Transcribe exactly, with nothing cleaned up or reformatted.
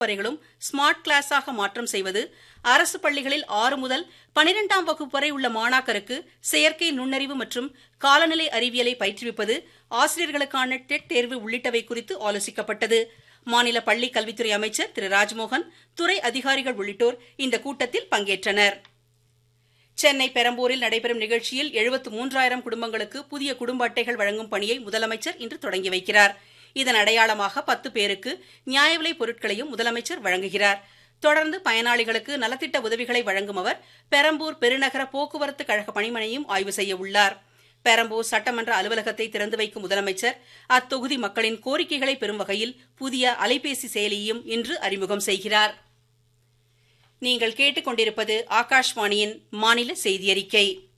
வகுப்பறைகளும் smart கிளாஸாக மாற்றம் செய்வது, அரசு பள்ளிகளில் ஆறு முதல் பனிரெண்டாம் வகுப்பு வரை உள்ள மாணாக்கருக்கு செயற்கை நுண்ணறிவு மற்றும் காலநிலை அறிவியலை பயிற்றுவிப்பது, ஆசிரியர்களுக்கான டெட் தேர்வு உள்ளிட்டவை குறித்து ஆலோசிக்கப்பட்டது. மாநில பள்ளிக் கல்வித்துறை அமைச்சர் திரு ராஜ்மோகன், துறை அதிகாரிகள் உள்ளிட்டோர் இந்த கூட்டத்தில் பங்கேற்றனர். சென்னை பெரம்பூரில் நடைபெறும் நிகழ்ச்சியில் எழுபத்து மூன்றாயிரம் குடும்பங்களுக்கு புதிய குடும்ப அட்டைகள் வழங்கும் பணியை முதலமைச்சர் இன்று தொடங்கி வைக்கிறார். இதன் அடையாளமாக பத்து பேருக்கு நியாய விலைப் பொருட்களையும் முதலமைச்சர் வழங்குகிறார். தொடர்ந்து பயனாளிகளுக்கு நலத்திட்ட உதவிகளை வழங்கும் அவர் பெரம்பூர் பெருநகர போக்குவரத்து கழக பணிமனையும் ஆய்வு செய்ய உள்ளார். பெரம்பூர் சட்டமன்ற அலுவலகத்தை திறந்து வைக்கும் முதலமைச்சர் அத்தொகுதி மக்களின் கோரிக்கைகளை பெறும் வகையில் புதிய அலைபேசி செயலியையும் இன்று அறிமுகம் செய்கிறார். நீங்கள் கேட்டுக்கொண்டிருப்பது ஆகாஷ்வாணியின் மாநில செய்தியறிக்கை.